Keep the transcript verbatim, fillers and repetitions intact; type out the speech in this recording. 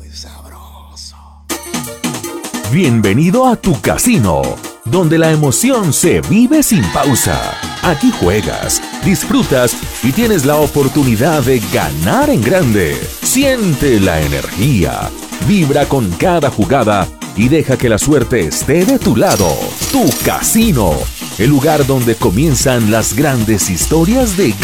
sabroso. Bienvenido a tu casino, donde la emoción se vive sin pausa. Aquí juegas, disfrutas y tienes la oportunidad de ganar en grande. Siente la energía, vibra con cada jugada y deja que la suerte esté de tu lado. Tu casino, el lugar donde comienzan las grandes historias de